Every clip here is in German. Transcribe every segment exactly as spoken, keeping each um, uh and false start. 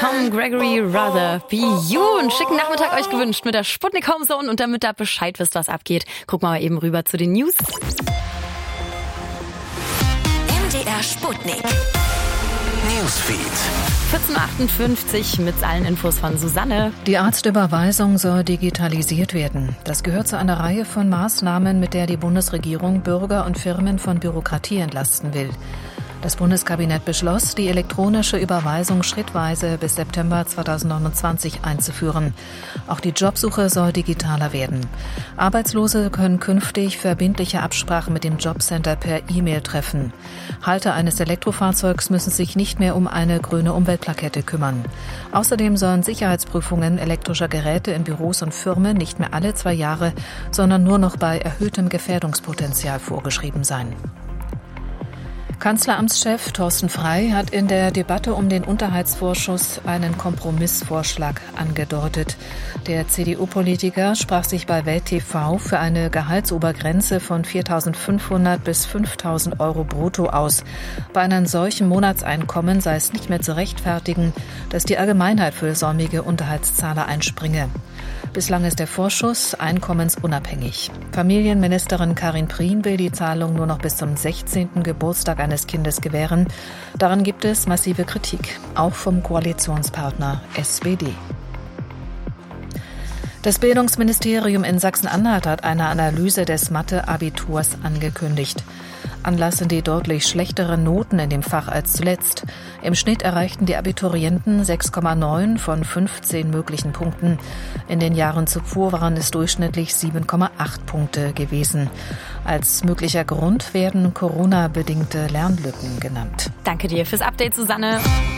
Tom Gregory, Rather Be You. Einen schicken Nachmittag euch gewünscht mit der Sputnik Home Zone. Und damit da Bescheid wisst, was abgeht, gucken wir mal eben rüber zu den News. M D R Sputnik Newsfeed. vierzehn Uhr achtundfünfzig mit allen Infos von Susanne. Die Arztüberweisung soll digitalisiert werden. Das gehört zu einer Reihe von Maßnahmen, mit der die Bundesregierung Bürger und Firmen von Bürokratie entlasten will. Das Bundeskabinett beschloss, die elektronische Überweisung schrittweise bis September zweitausendneunundzwanzig einzuführen. Auch die Jobsuche soll digitaler werden. Arbeitslose können künftig verbindliche Absprachen mit dem Jobcenter per E-Mail treffen. Halter eines Elektrofahrzeugs müssen sich nicht mehr um eine grüne Umweltplakette kümmern. Außerdem sollen Sicherheitsprüfungen elektrischer Geräte in Büros und Firmen nicht mehr alle zwei Jahre, sondern nur noch bei erhöhtem Gefährdungspotenzial vorgeschrieben sein. Kanzleramtschef Thorsten Frey hat in der Debatte um den Unterhaltsvorschuss einen Kompromissvorschlag angedeutet. Der C D U-Politiker sprach sich bei Welt T V für eine Gehaltsobergrenze von viertausendfünfhundert bis fünftausend Euro brutto aus. Bei einem solchen Monatseinkommen sei es nicht mehr zu rechtfertigen, dass die Allgemeinheit für säumige Unterhaltszahler einspringe. Bislang ist der Vorschuss einkommensunabhängig. Familienministerin Karin Prien will die Zahlung nur noch bis zum sechzehnten Geburtstag eines Kindes gewähren. Daran gibt es massive Kritik, auch vom Koalitionspartner S P D. Das Bildungsministerium in Sachsen-Anhalt hat eine Analyse des Mathe-Abiturs angekündigt. Anlass sind die deutlich schlechteren Noten in dem Fach als zuletzt. Im Schnitt erreichten die Abiturienten sechs Komma neun von fünfzehn möglichen Punkten. In den Jahren zuvor waren es durchschnittlich sieben Komma acht Punkte gewesen. Als möglicher Grund werden Corona-bedingte Lernlücken genannt. Danke dir fürs Update, Susanne.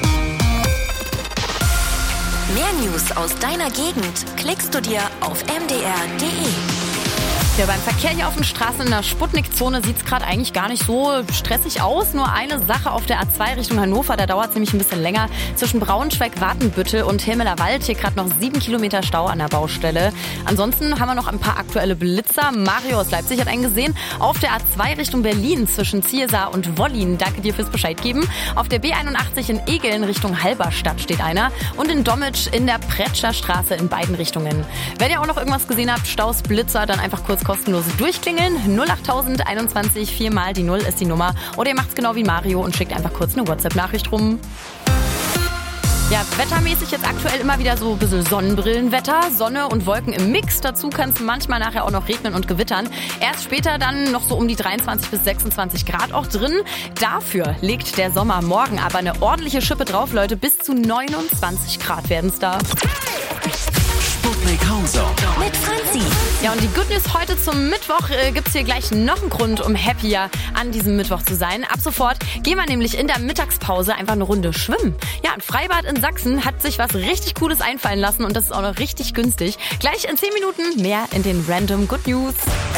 Mehr News aus deiner Gegend klickst du dir auf m d r punkt d e. Ja, beim Verkehr hier auf den Straßen in der Sputnik-Zone sieht es gerade eigentlich gar nicht so stressig aus. Nur eine Sache auf der A zwei Richtung Hannover, da dauert es nämlich ein bisschen länger. Zwischen Braunschweig-Watenbüttel und Hilmeler Wald hier gerade noch sieben Kilometer Stau an der Baustelle. Ansonsten haben wir noch ein paar aktuelle Blitzer. Mario aus Leipzig hat einen gesehen. Auf der A zwei Richtung Berlin zwischen Ziersar und Wollin. Danke dir fürs Bescheid geben. Auf der B einundachtzig in Egeln Richtung Halberstadt steht einer. Und in Dommitsch in der Pretscher Straße in beiden Richtungen. Wenn ihr auch noch irgendwas gesehen habt, Staus, Blitzer, dann einfach kurz kostenlos durchklingeln. null achttausend einundzwanzig, viermal die Null ist die Nummer. Oder ihr macht's genau wie Mario und schickt einfach kurz eine WhatsApp-Nachricht rum. Ja, wettermäßig jetzt aktuell immer wieder so ein bisschen Sonnenbrillenwetter, Sonne und Wolken im Mix. Dazu kann es manchmal nachher auch noch regnen und gewittern. Erst später dann noch so um die dreiundzwanzig bis sechsundzwanzig Grad auch drin. Dafür legt der Sommer morgen aber eine ordentliche Schippe drauf, Leute. Bis zu neunundzwanzig Grad werden es da. Sputnik Home Zone mit Franzi. Ja, und die Good News heute zum Mittwoch äh, gibt's hier gleich noch einen Grund, um happier an diesem Mittwoch zu sein. Ab sofort gehen wir nämlich in der Mittagspause einfach eine Runde schwimmen. Ja, ein Freibad in Sachsen hat sich was richtig Cooles einfallen lassen und das ist auch noch richtig günstig. Gleich in zehn Minuten mehr in den Random Good News.